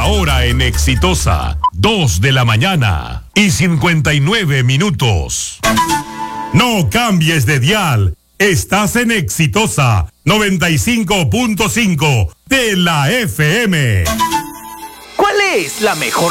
hora en Exitosa, 2:59 a.m. No cambies de dial. Estás en Exitosa 95.5 de la FM. ¿Cuál es la mejor